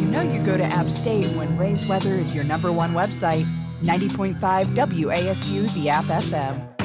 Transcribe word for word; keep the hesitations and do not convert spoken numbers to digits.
know you go to App State when Ray's Weather is your number one website. ninety point five W A S U, the App F M.